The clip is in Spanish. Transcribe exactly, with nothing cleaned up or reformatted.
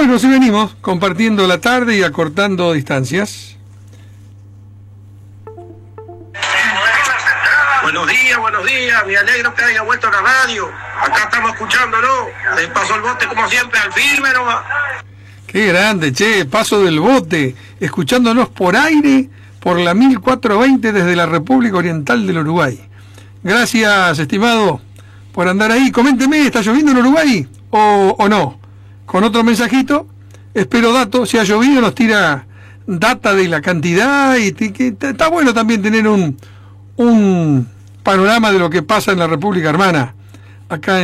Bueno, sí venimos compartiendo la tarde y acortando distancias. Buenos días, buenos días, me alegro que haya vuelto a la radio. Acá estamos escuchándolo. Les paso el bote como siempre, al firme nomás. Qué grande, che, paso del bote, escuchándonos por aire por la mil cuatrocientos veinte desde la República Oriental del Uruguay. Gracias, estimado, por andar ahí. Coménteme, ¿está lloviendo en Uruguay o, o no? Con otro mensajito, espero datos, si ha llovido nos tira data de la cantidad y que está bueno también tener un, un panorama de lo que pasa en la República Hermana, acá en